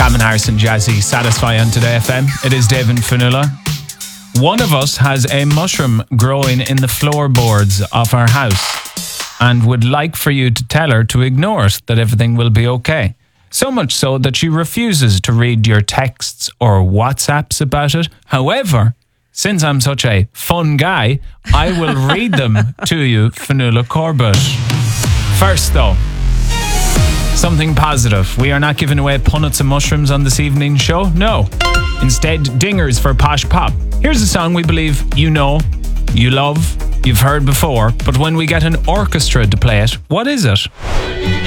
Calvin Harris and Jazzy, Satisfy on Today FM. It is Dave and Fanula. One of us has a mushroom growing in the floorboards of our house and would like for you to tell her to ignore it, that everything will be okay. So much so that she refuses to read your texts or WhatsApps about it. However, since I'm such a fun guy, I will read them to you, Fanula Corbett. First though, something positive. We are not giving away punnets and mushrooms on this evening's show. No. Instead, dingers for Posh Pop. Here's a song we believe you know, you love, you've heard before, but when we get an orchestra to play it, what is it?